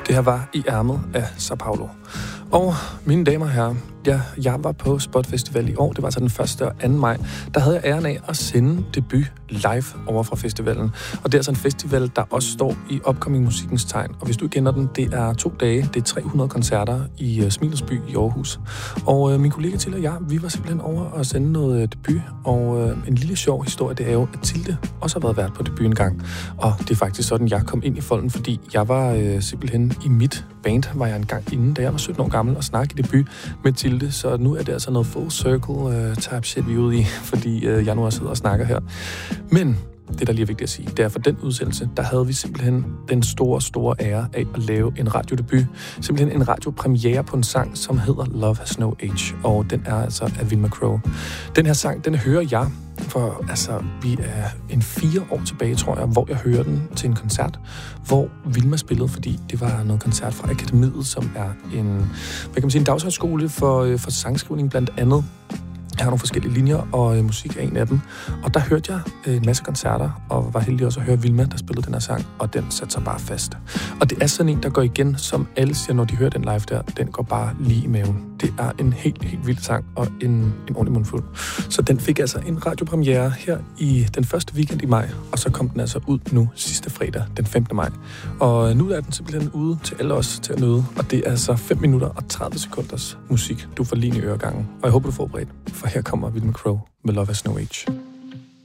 Det her var I ærmet af Sao Paulo. Og mine damer og herrer, jeg var på Spot Festival i år. Det var altså den 1. og 2. maj. Der havde jeg æren af at sende debut live over fra festivalen. Og det er altså en festival, der også står i upcoming musikkens tegn. Og hvis du kender den, det er 2 dage. Det er 300 koncerter i Smilesby i Aarhus. Og min kollega Tilde og jeg, vi var simpelthen over at sende noget debut. Og en lille sjov historie, det er jo, at Tilde også har været vært på debut en gang. Og det er faktisk sådan, jeg kom ind i folden, fordi jeg var simpelthen i mit band, var jeg en gang inden, da jeg var 17 år gammel, og snakkede i debut med Tilde. Så nu er det altså noget full circle type shit, vi er ude i, fordi jeg nu også sidder og snakker her. Men det, der lige er vigtigt at sige, det er for den udsendelse, der havde vi simpelthen den store ære af at lave en radiodebut. Simpelthen en radiopremiere på en sang, som hedder Love Has No Age, og den er altså af Vilma Crow. Den her sang, den hører jeg, for altså, vi er en 4 år tilbage, tror jeg, hvor jeg hører den til en koncert, hvor Vilma spillede, fordi det var noget koncert fra Akademiet, som er en dagshøjskole for sangskrivning blandt andet. Jeg har nogle forskellige linjer, og musik er en af dem. Og der hørte jeg en masse koncerter, og var heldig også at høre Vilma, der spillede den her sang, og den satte sig bare fast. Og det er sådan en, der går igen, som alle siger, når de hører den live der, den går bare lige i maven. Det er en helt vild sang, og en ordentlig mundfuld. Så den fik altså en radiopremiere her i den første weekend i maj, og så kom den altså ud nu sidste fredag, den 5. maj. Og nu er den simpelthen ude til alle os til at nyde, og det er altså 5 minutter og 30 sekunders musik, du får lige i øregangen. Og jeg håber, du er forberedt, for her kommer Vilma Crow med Love Has No Age.